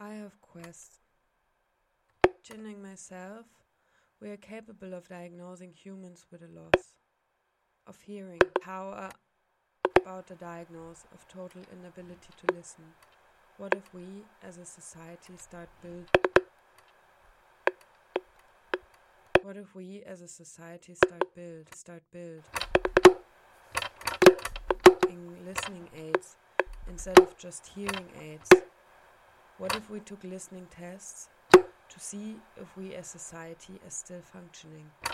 I have questioning myself. We are capable of diagnosing humans with a loss of hearing. How about the diagnosis of total inability to listen? What if we, as a society, start building listening aids instead of just hearing aids? What if we took listening tests to see if we as society are still functioning?